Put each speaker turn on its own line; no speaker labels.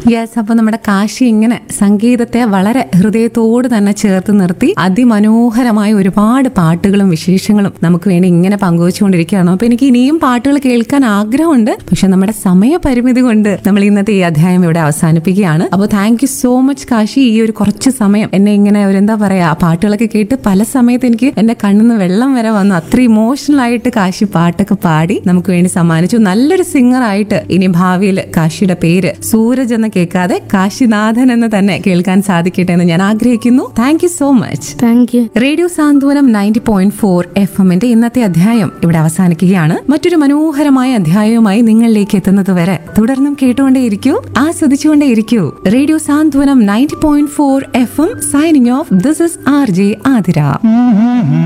Yes, അപ്പൊ നമ്മുടെ കാശി ഇങ്ങനെ സംഗീതത്തെ വളരെ ഹൃദയത്തോട് തന്നെ ചേർത്ത് നിർത്തി അതിമനോഹരമായ ഒരുപാട് പാട്ടുകളും വിശേഷങ്ങളും നമുക്ക് വേണ്ടി ഇങ്ങനെ പങ്കുവച്ചുകൊണ്ടിരിക്കുകയാണ്. അപ്പൊ എനിക്ക് ഇനിയും പാട്ടുകൾ കേൾക്കാൻ ആഗ്രഹമുണ്ട്, പക്ഷെ നമ്മുടെ സമയപരിമിതി കൊണ്ട് നമ്മൾ ഇന്നത്തെ ഈ അധ്യായം ഇവിടെ അവസാനിപ്പിക്കുകയാണ്. അപ്പോൾ thank you so much Kashi, ഈ ഒരു കുറച്ച് സമയം എന്നെ ഇങ്ങനെ ഒരു എന്താ പറയാ പാട്ടുകളൊക്കെ കേട്ട് പല സമയത്ത് എനിക്ക് എന്റെ കണ്ണിന്ന് വെള്ളം വരെ വന്നു. അത്ര ഇമോഷണൽ ആയിട്ട് കാശി പാട്ടൊക്കെ പാടി നമുക്ക് വേണ്ടി സമ്മാനിച്ചു. നല്ലൊരു സിംഗർ ആയിട്ട് ഇനി ഭാവിയിൽ കാശിയുടെ പേര് സൂരജ് എന്ന് കേൾക്കാതെ കാശിനാഥൻ എന്ന് തന്നെ കേൾക്കാൻ സാധിക്കട്ടെ എന്ന് ഞാൻ ആഗ്രഹിക്കുന്നു. Thank you so much.
Thank you.
Radio Santhwanam 90.4 FM ഇന്നത്തെ അധ്യായം ഇവിടെ അവസാനിക്കുകയാണ്. മറ്റൊരു മനോഹരമായ അധ്യായവുമായി നിങ്ങളിലേക്ക് എത്തുന്നത് വരെ തുടർന്നും കേട്ടുകൊണ്ടേയിരിക്കൂ, ആസ്വദിച്ചുകൊണ്ടേയിരിക്കൂ. Radio Santhwanam 90.4 FM signing off. This is RJ Athira.